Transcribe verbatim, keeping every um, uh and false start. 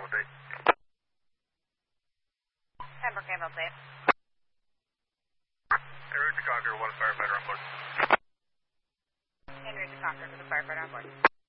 with eight. Pembroke ambulance eight. Henry to Conquer, one firefighter on board. Henry to Conquer with a firefighter on board.